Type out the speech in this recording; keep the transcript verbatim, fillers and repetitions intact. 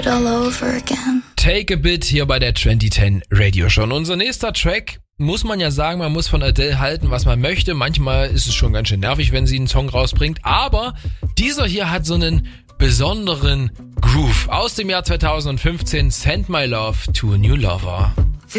it all over again. Take a Bit hier bei der zwanzig zehn Radio Show. Und unser nächster Track, muss man ja sagen, man muss von Adele halten, was man möchte. Manchmal ist es schon ganz schön nervig, wenn sie einen Song rausbringt. Aber dieser hier hat so einen besonderen Groove. Aus dem Jahr zweitausendfünfzehn, Send My Love to a New Lover.